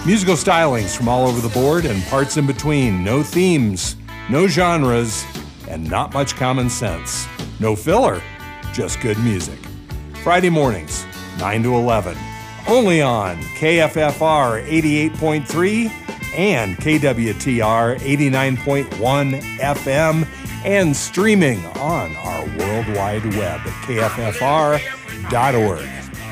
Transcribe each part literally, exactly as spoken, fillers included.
Musical stylings from all over the board and parts in between. No themes, no genres, and not much common sense. No filler, just good music. Friday mornings, nine to eleven. Only on K F F R eighty-eight point three and K W T R eighty-nine point one F M and streaming on our World Wide Web at K F F R dot org.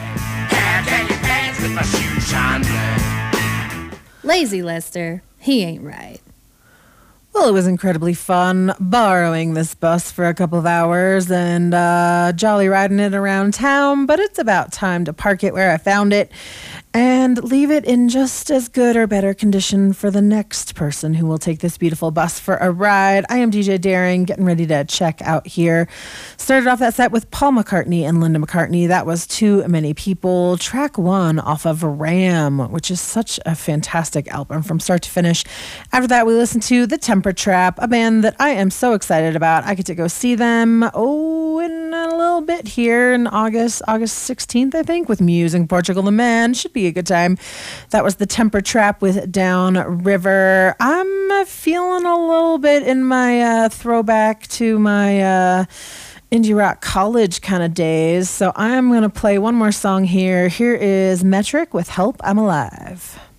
Lazy Lester, he ain't right. Well, it was incredibly fun borrowing this bus for a couple of hours and uh, jolly riding it around town, but it's about time to park it where I found it and leave it in just as good or better condition for the next person who will take this beautiful bus for a ride. I am D J Daring, getting ready to check out here. Started off that set with Paul McCartney and Linda McCartney. That was Too Many People, track one off of Ram, which is such a fantastic album from start to finish. After that, we listened to The Temper Trap, a band that I am so excited about. I get to go see them, oh, in a little bit here in August, August sixteenth, I think, with Muse in Portugal the Man. Should be a good time. That was The Temper Trap with Down River. I'm feeling a little bit in my uh, throwback to my uh, indie rock college kind of days. So I'm going to play one more song here. Here is Metric with Help I'm Alive.